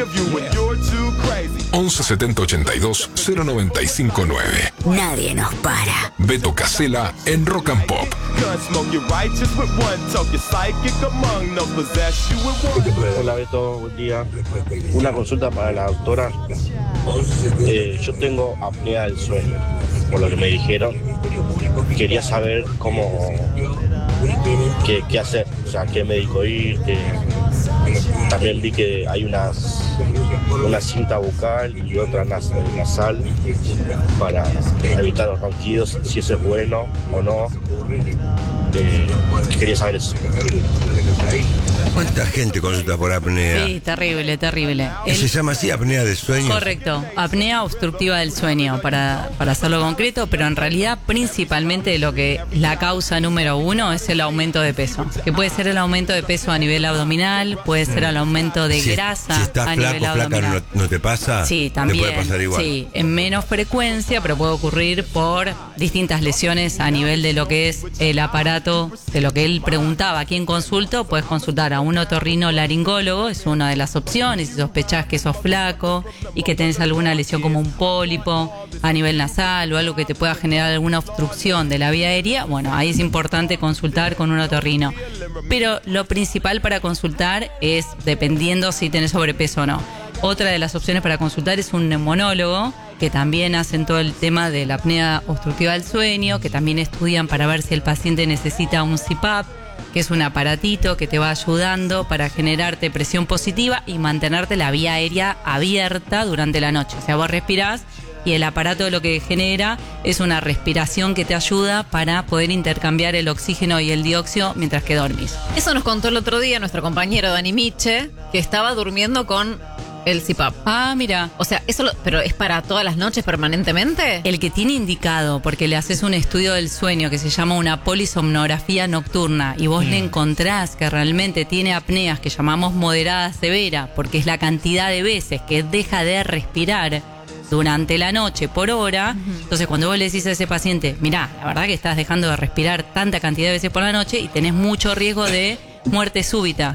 11 70 82 0959. Nadie nos para. Beto Casella en Rock and Pop. Hola Beto, buen día. Una consulta para la doctora. Yo tengo apnea del sueño, por lo que me dijeron. Quería saber qué hacer, o sea, qué médico ir. También vi que hay una cinta bucal y otra nasal para evitar los ronquidos, si eso es bueno o no. Quería saber eso. ¿Cuánta gente consulta por apnea? Sí, terrible. ¿Se llama así, apnea del sueño? Correcto, apnea obstructiva del sueño, para hacerlo concreto, pero en realidad principalmente lo que la causa número uno es el aumento de peso, que puede ser el aumento de peso a nivel abdominal, puede ser el aumento de grasa si estás a flaco, nivel abdominal. flaca, ¿no te pasa? Sí, también. ¿Te puede pasar igual? Sí, en menos frecuencia, pero puede ocurrir por distintas lesiones a nivel de lo que es el aparato, de lo que él preguntaba. Aquí en consulta puedes consultar a un otorrinolaringólogo, es una de las opciones. Si sospechás que sos flaco y que tenés alguna lesión como un pólipo a nivel nasal o algo que te pueda generar alguna obstrucción de la vía aérea, bueno, ahí es importante consultar con un otorrino. Pero lo principal para consultar es dependiendo si tenés sobrepeso o no. Otra de las opciones para consultar es un neumonólogo, que también hacen todo el tema de la apnea obstructiva del sueño, que también estudian para ver si el paciente necesita un CPAP, que es un aparatito que te va ayudando para generarte presión positiva y mantenerte la vía aérea abierta durante la noche. O sea, vos respirás y el aparato lo que genera es una respiración que te ayuda para poder intercambiar el oxígeno y el dióxido mientras que dormís. Eso nos contó el otro día nuestro compañero Dani Miche, que estaba durmiendo con el CPAP. Ah, mira. O sea, ¿pero es para todas las noches permanentemente? El que tiene indicado, porque le haces un estudio del sueño que se llama una polisomnografía nocturna y vos le encontrás que realmente tiene apneas que llamamos moderada severa, porque es la cantidad de veces que deja de respirar durante la noche por hora. Entonces cuando vos le decís a ese paciente, mirá, la verdad que estás dejando de respirar tanta cantidad de veces por la noche y tenés mucho riesgo de muerte súbita.